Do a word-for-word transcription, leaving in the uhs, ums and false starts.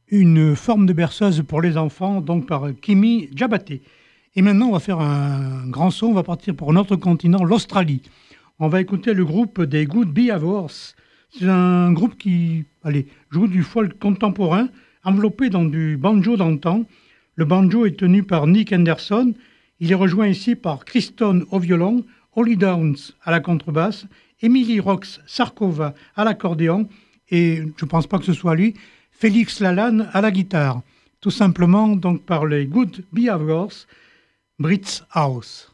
une forme de berceuse pour les enfants, donc par Kimi Diabaté. Et maintenant, on va faire un grand saut, on va partir pour notre continent, l'Australie. On va écouter le groupe des Good Beavers. C'est un groupe qui, allez, joue du folk contemporain, enveloppé dans du banjo d'antan. Le banjo est tenu par Nick Henderson. Il est rejoint ici par Kristen au violon, Holly Downs à la contrebasse, Emily Rox Sarkova à l'accordéon et, je ne pense pas que ce soit lui, Félix Lalanne à la guitare. Tout simplement donc par les Good Beavers, Brits House.